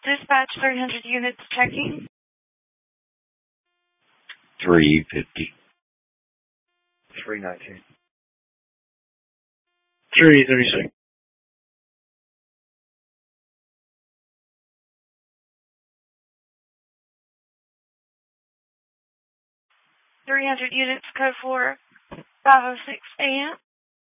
Dispatch 300 units checking. 350. 319. 336. 300 units, code 4, 506 AM.